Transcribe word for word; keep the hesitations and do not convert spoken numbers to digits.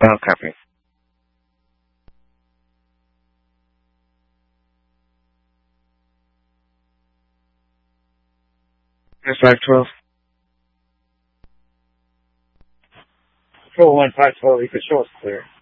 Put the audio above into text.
I'll copy. It's five twelve. Control one five twelve, you can show us clear.